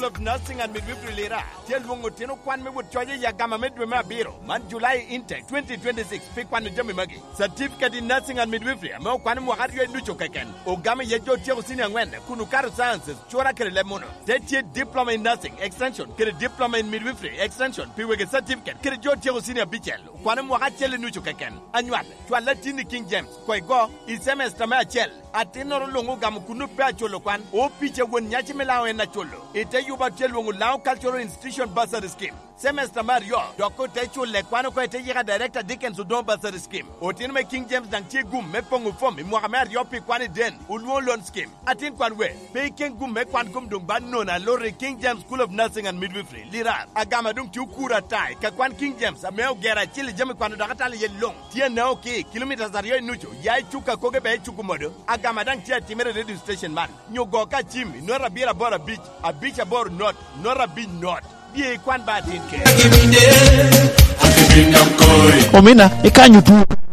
of Nursing and Midwifery Lira. Tell Wongo Tino Kwan me would choye Yagama Medwema Biro. Man July intake 2026. Pick one Jami Magi. Certificate in Nursing and Midwifery. Mo Kwan Wahari Nucho Kaken. Ogama Yejo Tiosina Wende. Kunukaro Sciences. Chora Kerelemono. Teche diploma in nursing extension. Kere diploma in midwifery extension. Piwege certificate. Kere Jo Tiosina Bichel. Kwanam Wahachel Nucho Kaken. Annual. Tualatini King James. Koigo. Semester Machel. Atenoro Longo Gamukunu Pacholo Kwan. O Picha when Yachimela and Nacholo. Ite Yuba Chelungu Lao Cultural Institution Bursary Scheme. Semester Mario. Doko Techo Lequano Quateja Director Dickens Udon Bursary Scheme. Otinme King James Danchi Gum Mepongu Fomi Mohamed Yopi Kwani Den. Ulwo Loan Scheme. Atin Kwanwe. Peking Gum Mekwan Gum Dung Banona Lori King James School of Nursing and Midwifery. Lira. Agamadung Tukura Tai. Kakwan King James. Ameo Gera Chili Jamikwano Dagatali Yelong. Tia Naoki. Kilometers Ario Nucho. Yai Chuka Kogebe Chukumodo. Agamadang Tia Timere Radio Station Man. Nyogoka Jimmy. Nora Bira Bora Beach. A beach abor not. Nora Beach not. Ye Kwan Batin. Omena, ikanyu tu.